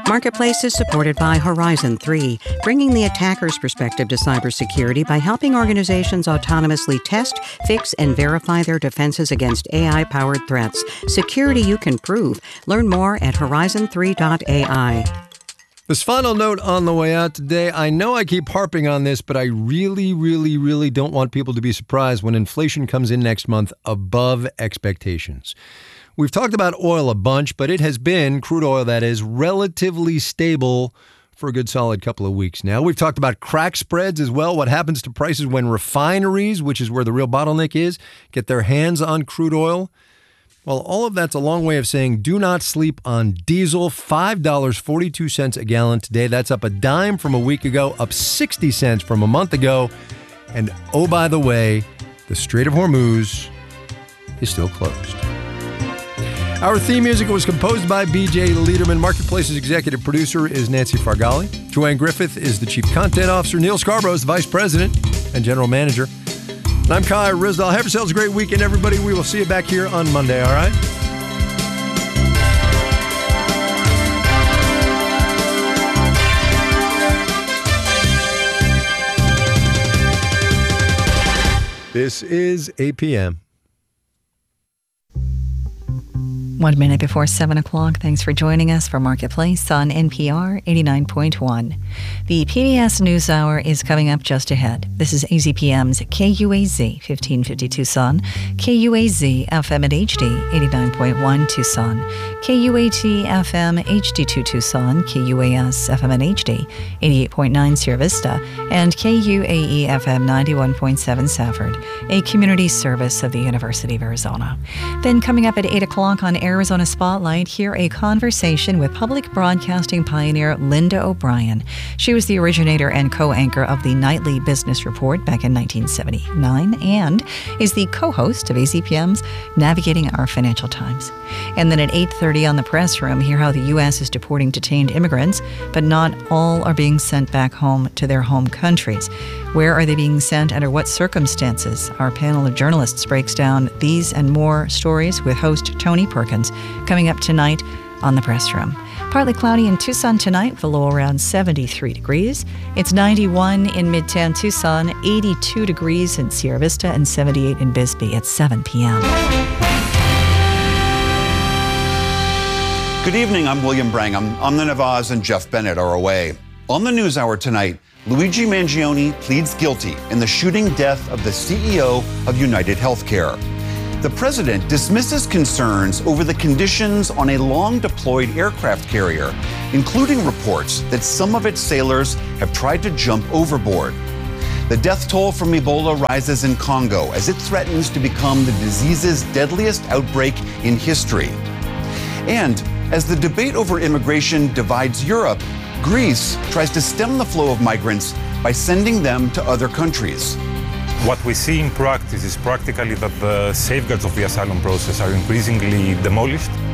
Marketplace is supported by Horizon 3, bringing the attacker's perspective to cybersecurity by helping organizations autonomously test, fix, and verify their defenses against AI-powered threats. Security you can prove. Learn more at horizon3.ai. This final note on the way out today, I know I keep harping on this, but I really don't want people to be surprised when inflation comes in next month above expectations. We've talked about oil a bunch, but it has been, crude oil that is, relatively stable for a good solid couple of weeks now. We've talked about crack spreads as well, what happens to prices when refineries, which is where the real bottleneck is, get their hands on crude oil. Well, all of that's a long way of saying do not sleep on diesel. $5.42 a gallon today. That's up a dime from a week ago, up 60 cents from a month ago. And oh, by the way, the Strait of Hormuz is still closed. Our theme music was composed by B.J. Liederman. Marketplace's executive producer is Nancy Fargali. Joanne Griffith is the chief content officer. Neil Scarborough is the vice president and general manager. And I'm Kai Ryssdal. Have yourselves a great weekend, everybody. We will see you back here on Monday, all right? This is APM. 1 minute before 7 o'clock. Thanks for joining us for Marketplace on NPR 89.1. The PBS NewsHour is coming up just ahead. This is AZPM's KUAZ 1550 Tucson, KUAZ FM at HD 89.1 Tucson, KUAT FM HD2 Tucson, KUAS FM at HD 88.9 Sierra Vista, and KUAE FM 91.7 Safford, a community service of the University of Arizona. Then coming up at 8 o'clock on Arizona Spotlight, hear a conversation with public broadcasting pioneer Linda O'Brien. She was the originator and co-anchor of the Nightly Business Report back in 1979 and is the co-host of AZPM's Navigating Our Financial Times. And then at 8:30 on the Press Room, hear how the U.S. is deporting detained immigrants, but not all are being sent back home to their home countries. Where are they being sent? Under what circumstances? Our panel of journalists breaks down these and more stories with host Tony Perkins coming up tonight on the Press Room. Partly cloudy in Tucson tonight with a low around 73 degrees. It's 91 in Midtown Tucson, 82 degrees in Sierra Vista, and 78 in Bisbee at 7 p.m. Good evening, I'm William Brangham. Amna Nawaz and Jeff Bennett are away. On the NewsHour tonight, Luigi Mangione pleads guilty in the shooting death of the CEO of United Healthcare. The president dismisses concerns over the conditions on a long-deployed aircraft carrier, including reports that some of its sailors have tried to jump overboard. The death toll from Ebola rises in Congo as it threatens to become the disease's deadliest outbreak in history. And as the debate over immigration divides Europe, Greece tries to stem the flow of migrants by sending them to other countries. What we see in practice is practically that the safeguards of the asylum process are increasingly demolished